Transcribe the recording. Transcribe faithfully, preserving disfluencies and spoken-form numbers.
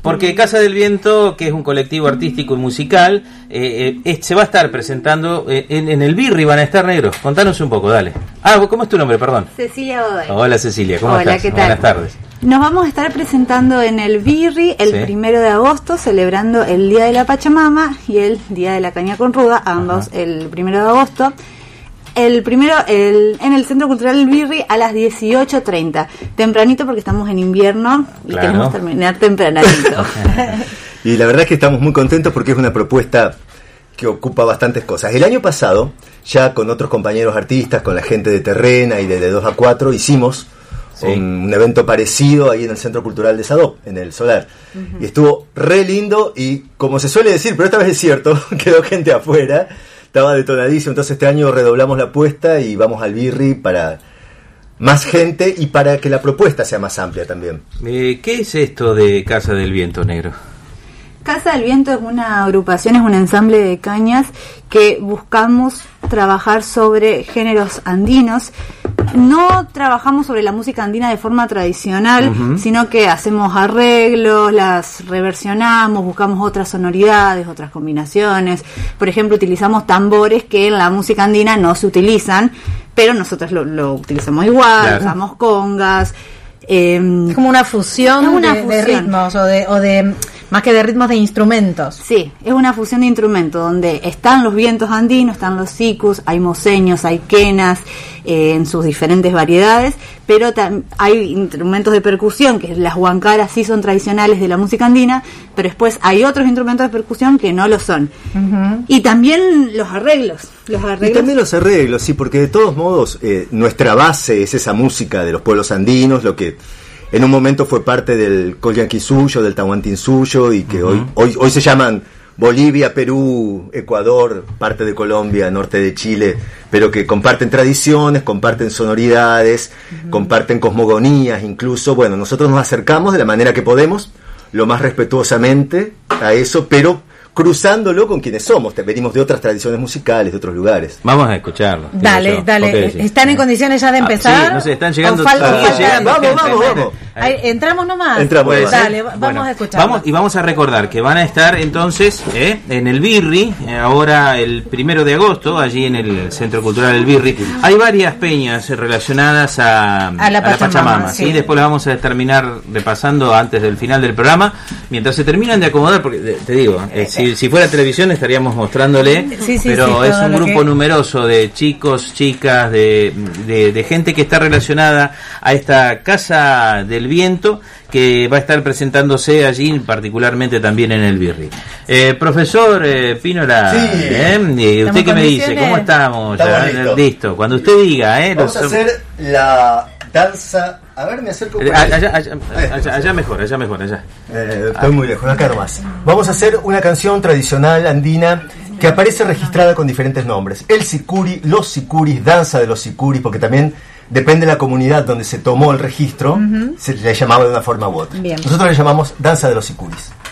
porque Casa del Viento, que es un colectivo artístico y musical, eh, eh, se va a estar presentando eh, en, en el Birri, van a estar, Negro. Contanos un poco, dale. Ah, ¿cómo es tu nombre, perdón? Cecilia Godoy. Hola, Cecilia, ¿cómo Hola, estás? ¿qué tal? Buenas tardes. Nos vamos a estar presentando en el Birri el Sí. primero de agosto, celebrando el Día de la Pachamama y el Día de la Caña con Ruda, ambos Ajá. el primero de agosto. El primero el, en el Centro Cultural del Birri a las dieciocho treinta. Tempranito porque estamos en invierno y Claro. queremos terminar tempranito. Y la verdad es que estamos muy contentos porque es una propuesta que ocupa bastantes cosas. El año pasado, ya con otros compañeros artistas, con la gente de Terrena y de, de dos a cuatro, hicimos sí. un, un evento parecido ahí en el Centro Cultural de Sadó, en el Solar. Uh-huh. Y estuvo re lindo y, como se suele decir, pero esta vez es cierto, quedó gente afuera. Estaba detonadísimo, entonces este año redoblamos la apuesta y vamos al Birri para más gente y para que la propuesta sea más amplia también. Eh, ¿Qué es esto de Casa del Viento, Negro? Casa del Viento es una agrupación, es un ensamble de cañas que buscamos trabajar sobre géneros andinos. No trabajamos sobre la música andina de forma tradicional, uh-huh. sino que hacemos arreglos, las reversionamos, buscamos otras sonoridades, otras combinaciones. Por ejemplo, utilizamos tambores que en la música andina no se utilizan, pero nosotros lo, lo utilizamos igual, claro. usamos congas. Eh, es como una fusión, una de, fusión. de ritmos o de, o de más que de ritmos, de instrumentos. Sí, es una fusión de instrumentos donde están los vientos andinos, están los sicus, hay moseños, hay quenas eh, en sus diferentes variedades, pero tam- hay instrumentos de percusión, que las huancaras sí son tradicionales de la música andina, pero después hay otros instrumentos de percusión que no lo son. Uh-huh. Y también los arreglos, los arreglos. Y también los arreglos, sí, porque de todos modos eh, nuestra base es esa música de los pueblos andinos, lo que en un momento fue parte del Collanquisuyo, del Tahuantinsuyo, y que uh-huh. hoy, hoy hoy se llaman Bolivia, Perú, Ecuador, parte de Colombia, norte de Chile, pero que comparten tradiciones, comparten sonoridades, uh-huh. comparten cosmogonías incluso. Bueno, nosotros nos acercamos de la manera que podemos, lo más respetuosamente a eso, pero cruzándolo con quienes somos, te venimos de otras tradiciones musicales, de otros lugares. Vamos a escucharlo. Dale, dale. ¿Están en condiciones ya de empezar? Ah, sí, no sé, están llegando. Falta, sigue falta, llegando vamos, gente, vamos, gente. vamos. Ahí, entramos nomás. Entramos. Pues, dale, bueno, vamos a escuchar. Vamos, y vamos a recordar que van a estar entonces eh, en el Birri, eh, ahora el primero de agosto, allí en el Centro Cultural del Birri. Hay varias peñas relacionadas a, a la Pachamama. A la Pachamama Sí. ¿sí? Después las vamos a terminar repasando antes del final del programa. Mientras se terminan de acomodar, porque te digo, eh, si, si fuera televisión estaríamos mostrándole, sí, sí, pero sí, es un grupo que... numeroso de chicos, chicas, de, de, de gente que está relacionada a esta Casa del Viento, que va a estar presentándose allí, particularmente también en el Birri. Eh, profesor eh, Pínola, sí. ¿eh? ¿Usted qué me dice? ¿Cómo estamos? Estamos listos. Listo. Cuando usted diga, ¿eh? Vamos los... a hacer la danza. A ver, me acerco. Allá, allá, allá, allá, allá mejor, allá mejor, allá. Eh, estoy muy lejos, acá nomás. Vamos a hacer una canción tradicional andina que aparece registrada con diferentes nombres. El sicuri, los sicuris, danza de los sicuris, porque también depende de la comunidad donde se tomó el registro, uh-huh. se le llamaba de una forma u otra. Bien. Nosotros le llamamos danza de los sicuris.